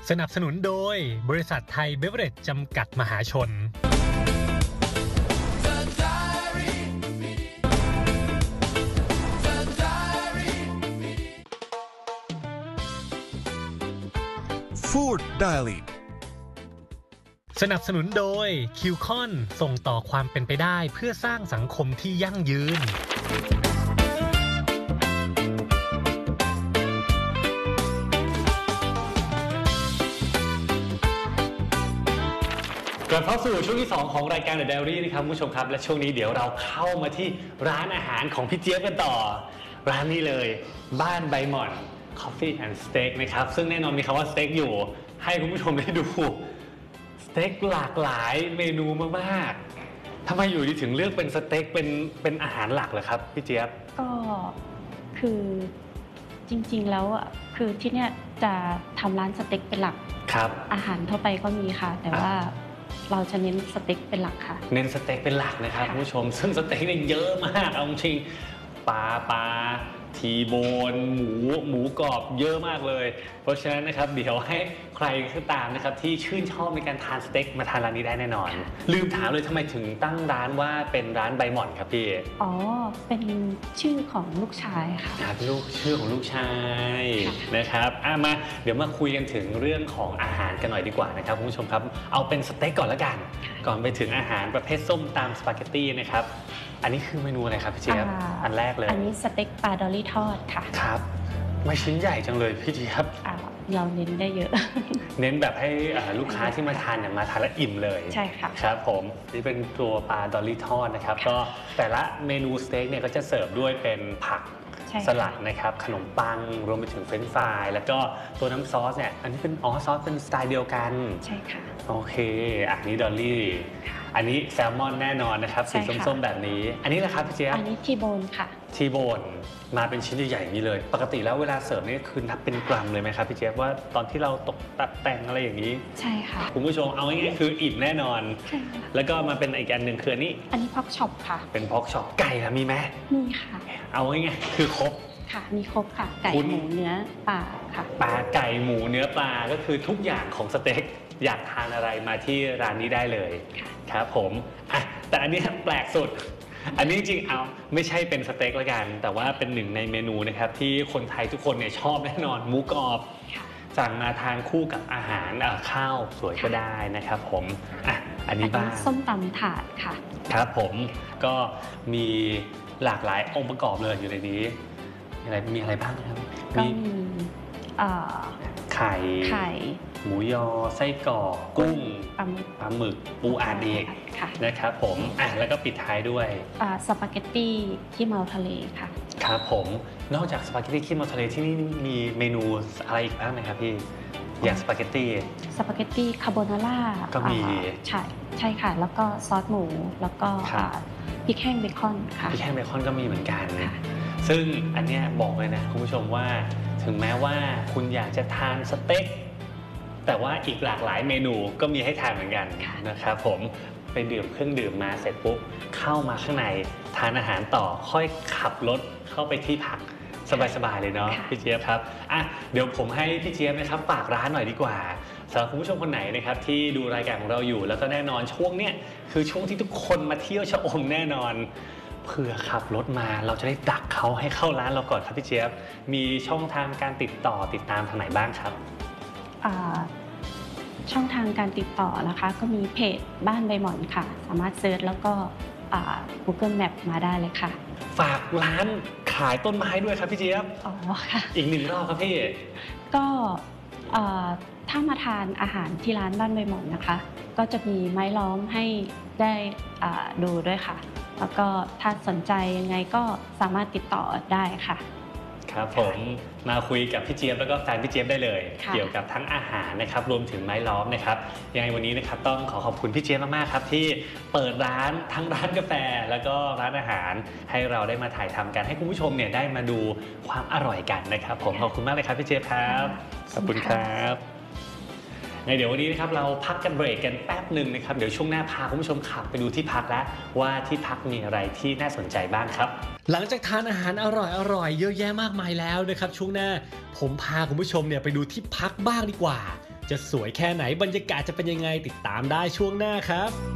สนับสนุนโดยบริษัทไทยเบเวอเรจจำกัดมหาชนฟู้ดไดอารี่สนับสนุนโดยคิวคอนส่งต่อความเป็นไปได้เพื่อสร้างสังคมที่ยั่งยืนกลับเข้าสู่ช่วงที่2ของรายการ The Diary นะครับผู้ชมครับและช่วงนี้เดี๋ยวเราเข้ามาที่ร้านอาหารของพี่เจี๊ยบกันต่อร้านนี้เลยบ้านใบหม่อน Coffee and Steak นะครับซึ่งแน่นอนมีคำว่าสเต็กอยู่ให้คุณผู้ชมได้ดูสเต็กหลากหลายเมนูมากๆทำไมอยู่ดีถึงเลือกเป็นสเต็กเป็นอาหารหลักเหรอครับพี่เจี๊ยบก็คือจริงๆแล้วคือที่เนี่ยจะทำร้านสเต็กเป็นหลักครับอาหารทั่วไปก็มีค่ะแต่ว่าเราจะเน้นสเต็กเป็นหลักค่ะเน้นสเต็กเป็นหลักนะครับคุณผู้ชมซึ่งสเต็กเนี่ยเยอะมากเอาจริงปลาทีโบนหมูกรอบเยอะมากเลยเพราะฉะนั้นนะครับเดี๋ยวให้ใครก็ตามนะครับที่ชื่นชอบในการทานสเต็กมาทานร้านนี้ได้แน่นอนลืมถามเลยทำไมถึงตั้งร้านว่าเป็นร้านใบหม่อนครับพี่อ๋อเป็นชื่อของลูกชายค่ะเป็นชื่อของลูกชายนะครับมาเดี๋ยวมาคุยกันถึงเรื่องของอาหารกันหน่อยดีกว่านะครับคุณผู้ชมครับเอาเป็นสเต็กก่อนละกันก่อนไปถึงอาหารประเภทส้มตำสปาเกตตี้นะครับอันนี้คือเมนูอะไรครับพี่เจี๊ยบอันแรกเลยอันนี้สเต็กปลาดอลลี่ทอดค่ะครับไม่ชิ้นใหญ่จังเลยพี่เจี๊ยบเราเน้นได้เยอะเน้นแบบให้ลูกค้าที่มาทานเนี่ยมาทานแล้วอิ่มเลยใช่ค่ะครับผมนี่เป็นตัวปลาดอลลี่ทอดนะครับก็แต่ละเมนูสเต็กเนี่ยก็จะเสิร์ฟด้วยเป็นผักสลัดนะครับขนมปังรวมไปถึงเฟรนช์ฟรายแล้วก็ตัวน้ำซอสเนี่ยอันนี้เป็นซอสเป็นสไตล์เดียวกันใช่ค่ะโอเคอันนี้ดอลลี่อันนี้แซลมอนแน่นอนนะครับสีส้มๆแบบนี้อันนี้แหละครับพี่เจี๊ยบอันนี้ทีโบนค่ะทีโบนมาเป็นชิ้นใหญ่ๆอย่างนี้เลยปกติแล้วเวลาเสิร์ฟนี่คือนับเป็นกรัมเลยไหมครับพี่เจี๊ยบว่าตอนที่เราตกแต่งอะไรอย่างนี้ใช่ค่ะคุณผู้ชมเอาง่ายๆคืออิ่มแน่นอนแล้วก็มาเป็นอีกอันหนึ่งคืออันนี้พ็อกช็อปค่ะเป็นพ็อกช็อปไก่ล่ะมีไหมมีค่ะเอาง่ายๆคือครบค่ะมีครบค่ะไก่หมูเนื้อปลาค่ะปลาไก่หมูเนื้อปลาก็คือทุกอย่างของสเต็กอยากทานอะไรมาที่ร้านนี้ได้เลยครับผมแต่อันนี้แปลกสุดอันนี้จริงๆเอาไม่ใช่เป็นสเต็กละกันแต่ว่าเป็นหนึ่งในเมนูนะครับที่คนไทยทุกคนเนี่ยชอบแน่นอนหมูกรอบสั่งมาทานคู่กับอาหารข้าวสวยก็ได้นะครับผมอันนี้บ้างส้มตำถาดค่ะครับผมก็มีหลากหลายองค์ประกอบเลยอยู่ในนี้มีอะไรบ้างครับก็มีไข่หมูยอไส้กรอกกุ้งปลาหมึกปูอัดอีกนะครับผมแล้วก็ปิดท้ายด้วยสปาเกตตี้ขี้เมาทะเลค่ะครับผมนอกจากสปาเกตตี้ขี้เมาทะเลที่นี่มีเมนูอะไรอีกบ้างไหมครับพี่อย่างสปาเกตตี้คาโบนาร่าก็มีใช่ค่ะแล้วก็ซอสหมูแล้วก็พริกแห้งเบคอนค่ะพริกแห้งเบคอนก็มีเหมือนกันซึ่งอันนี้บอกเลยนะคุณผู้ชมว่าถึงแม้ว่าคุณอยากจะทานสเต็กแต่ว่าอีกหลากหลายเมนูก็มีให้ทานเหมือนกันนะครับผมไปดื่มเครื่องดื่มมาเสร็จปุ๊บเข้ามาข้างในทานอาหารต่อค่อยขับรถเข้าไปที่พักสบายๆเลยเนาะพี่เจี๊ยบครับเดี๋ยวผมให้พี่เจี๊ยบนะครับฝากร้านหน่อยดีกว่าสำหรับคุณผู้ชมคนไหนนะครับที่ดูรายการของเราอยู่แล้วก็แน่นอนช่วงเนี้ยคือช่วงที่ทุกคนมาเที่ยวชะอมแน่นอนเผื่อขับรถมาเราจะได้ดักเขาให้เข้าร้านเราก่อนครับพี่เจี๊ยบมีช่องทางการติดตามทางไหนบ้างครับช่องทางการติดต่อนะคะก็มีเพจบ้านใบหม่อนค่ะสามารถเซิร์ชแล้วก็Google Map มาได้เลยค่ะฝากร้านขายต้นไม้ด้วยครับพี่เจี๊ยบค่ะอีกหนึ่งรอบครับพี่ก็ถ้ามาทานอาหารที่ร้านบ้านใบหม่อนนะคะก็จะมีไม้ล้อมให้ได้ดูด้วยค่ะแล้วก็ถ้าสนใจยังไงก็สามารถติดต่อได้ค่ะครับผมมาคุยกับพี่เจี๊ยบแล้วก็แฟนพี่เจี๊ยบได้เลยเกี่ยวกับทั้งอาหารนะครับรวมถึงไม้ล้อมนะครับยังไงวันนี้นะครับต้องขอบคุณพี่เจี๊ยบมากๆครับที่เปิดร้านทั้งร้านกาแฟแล้วก็ร้านอาหารให้เราได้มาถ่ายทำกันให้คุณผู้ชมเนี่ยได้มาดูความอร่อยกันนะครับผมขอบคุณมากเลยครับพี่เจี๊ยบครับขอบคุณครับเดี๋ยววันนี้นะครับเราพักกันเบรกกันแป๊บหนึ่งนะครับเดี๋ยวช่วงหน้าพาคุณผู้ชมขับไปดูที่พักแล้วว่าที่พักมีอะไรที่น่าสนใจบ้างครับหลังจากทานอาหารอร่อยเยอะแยะมากมายแล้วนะครับช่วงหน้าผมพาคุณผู้ชมเนี่ยไปดูที่พักบ้างดีกว่าจะสวยแค่ไหนบรรยากาศจะเป็นยังไงติดตามได้ช่วงหน้าครับ